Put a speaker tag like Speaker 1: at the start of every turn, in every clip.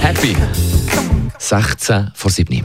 Speaker 1: Happy. 16 vor 7.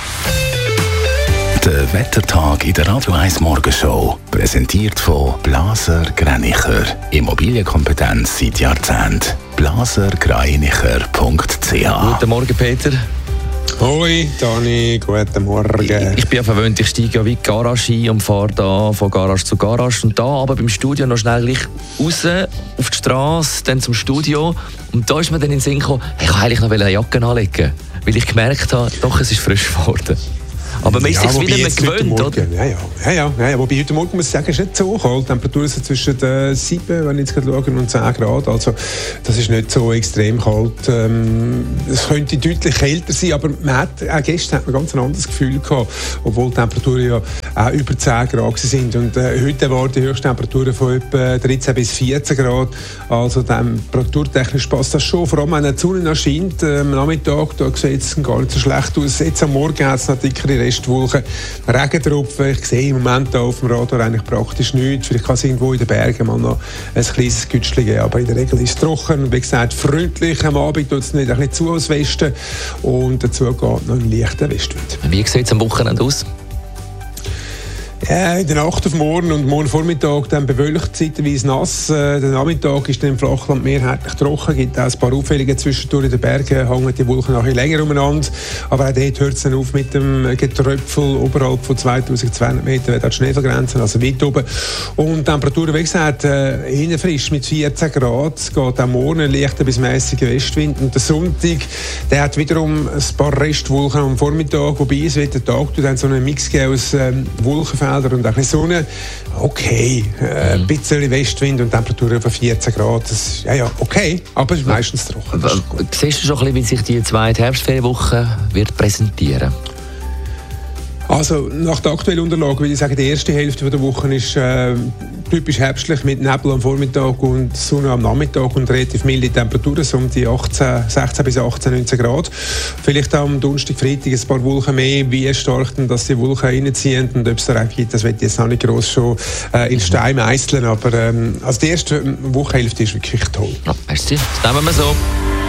Speaker 2: Der Wettertag in der Radio 1 Morgenshow. Präsentiert von Blaser Greinicher. Immobilienkompetenz seit Jahrzehnten. blasergreinicher.ch.
Speaker 1: Guten Morgen, Peter.
Speaker 3: Hoi, Dani, guten Morgen.
Speaker 1: Ich bin ja verwöhnt, ich steige ja wie die Garage ein und fahre da von Garage zu Garage. Und da aber beim Studio noch schnell gleich raus auf die Straße, dann zum Studio. Und da ist mir dann in den Sinn gekommen, ich kann eigentlich noch eine Jacke anlegen, weil ich gemerkt habe, doch, es ist frisch geworden. Aber man ist sich wieder mehr gewöhnt, oder?
Speaker 3: Ja. Wobei heute Morgen, muss ich sagen, ist nicht so kalt. Die Temperatur ist zwischen 7, wenn ich jetzt gerade schaue, und 10 Grad. Also, das ist nicht so extrem kalt. Es könnte deutlich kälter sein, aber man hat, auch gestern hat man ganz ein anderes Gefühl gehabt, obwohl die Temperaturen ja auch über 10 Grad sind. Und heute waren die Höchsttemperaturen von etwa 13 bis 14 Grad. Also temperaturtechnisch passt das schon. Vor allem, wenn die Sonne scheint, am Nachmittag, da sieht es gar nicht so schlecht aus. Jetzt am Morgen hat es noch dickere Restwolken, Regentropfen. Ich sehe im Moment auf dem Radar eigentlich praktisch nichts. Vielleicht kann es irgendwo in den Bergen mal noch ein kleines Gütschchen geben, aber in der Regel ist es trocken und wie gesagt freundlich. Am Abend tut es nicht ein bisschen zu aus Westen und dazu geht noch ein leichter Westwind.
Speaker 1: Wie sieht es am Wochenende aus?
Speaker 3: In der Nacht auf morgen und morgen Vormittag dann bewölkt, zeitweise nass. Der Nachmittag ist dann im Flachland mehrheitlich trocken, gibt auch ein paar Auffällige zwischendurch in den Bergen, hängen die Wolken nachher länger umeinander. Aber auch dort hört es dann auf mit dem Getröpfel. Oberhalb von 2200 Metern wird auch die Schneefallgrenze, also weit oben. Und die Temperatur, wie gesagt, innen frisch mit 14 Grad. Es geht auch morgen ein leichter bis mäßiger Westwind. Und der Sonntag, der hat wiederum ein paar Restwolken am Vormittag, wobei es wird der Tag dann so einen Mix aus Wolkenfeldern und ein bisschen Sonne. Okay, ein bisschen Westwind und Temperaturen von 14 Grad. Das ist, ja, okay, aber es ist meistens trocken.
Speaker 1: Siehst du schon ein bisschen, wie sich die zweite Herbstferienwoche wird präsentieren?
Speaker 3: Also nach der aktuellen Unterlage würde ich sagen, die erste Hälfte der Woche ist typisch herbstlich mit Nebel am Vormittag und Sonne am Nachmittag und relativ milde Temperaturen, so um die 16 bis 18, 19 Grad. Vielleicht am Donnerstag, Freitag ein paar Wolken mehr, wie stark denn, dass die Wolken reinziehen und ob es da gibt, das wird jetzt noch nicht gross schon in Stein meißeln, aber also die erste Wochenhälfte ist wirklich toll.
Speaker 1: Ja, merci. Das nehmen wir so.